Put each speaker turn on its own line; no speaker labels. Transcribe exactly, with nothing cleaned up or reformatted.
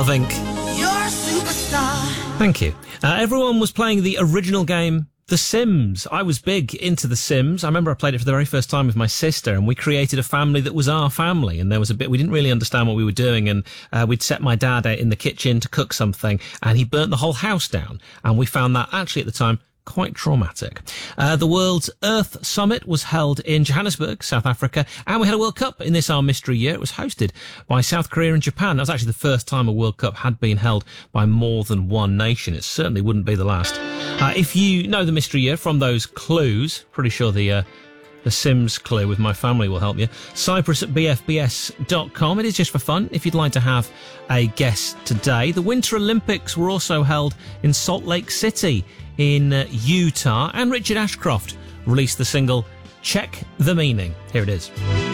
Love Incorporated.
You're a superstar.
Thank you. Uh, everyone was playing the original game, The Sims. I was big into The Sims. I remember I played it for the very first time with my sister, and we created a family that was our family. And there was a bit, we didn't really understand what we were doing, and uh, we'd set my dad out in the kitchen to cook something, and he burnt the whole house down. And we found that actually at the time quite traumatic. Uh, the World's Earth Summit was held in Johannesburg, South Africa, and we had a World Cup in this Our Mystery Year. It was hosted by South Korea and Japan. That was actually the first time a World Cup had been held by more than one nation. It certainly wouldn't be the last. Uh, if you know the Mystery Year from those clues, pretty sure the uh, the Sims clue with my family will help you. Cyprus at b f b s dot com. It is just for fun if you'd like to have a guess today. The Winter Olympics were also held in Salt Lake City in uh, Utah, and Richard Ashcroft released the single Check the Meaning. Here it is.